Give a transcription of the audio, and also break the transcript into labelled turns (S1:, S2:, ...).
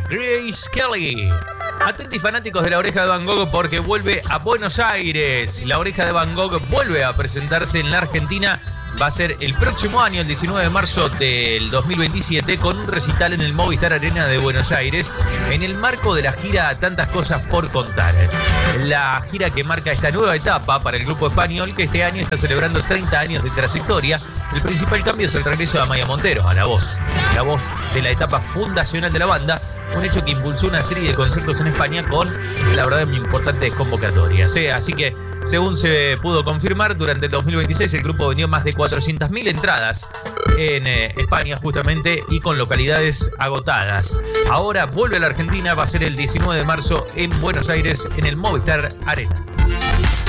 S1: Grace Kelly. Atentos fanáticos de La Oreja de Van Gogh porque vuelve a Buenos Aires. La Oreja de Van Gogh vuelve a presentarse en la Argentina. Va a ser el próximo año, el 19 de marzo del 2027, con un recital en el Movistar Arena de Buenos Aires, en el marco de la gira Tantas Cosas por Contar. La gira que marca esta nueva etapa para el grupo español, que este año está celebrando 30 años de trayectoria. El principal cambio es el regreso de Amaya Montero a la voz de la etapa fundacional de la banda, un hecho que impulsó una serie de conciertos en España con, la verdad, muy importantes convocatorias. Así que, según se pudo confirmar, durante el 2026 el grupo vendió más de 400.000 entradas en España justamente y con localidades agotadas. Ahora vuelve a la Argentina, va a ser el 19 de marzo en Buenos Aires en el Movistar Arena.